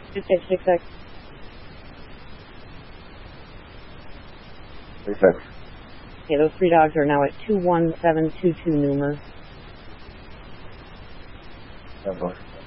6X. 6X. Okay, those 3 dogs are now at 21722 Newmer. Yeah, boy.